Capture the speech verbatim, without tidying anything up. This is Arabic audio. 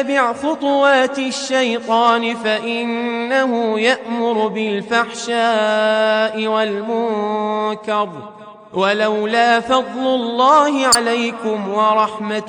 اتبع خطوات الشيطان فإنه يأمر بالفحشاء والمنكر ولولا فضل الله عليكم ورحمته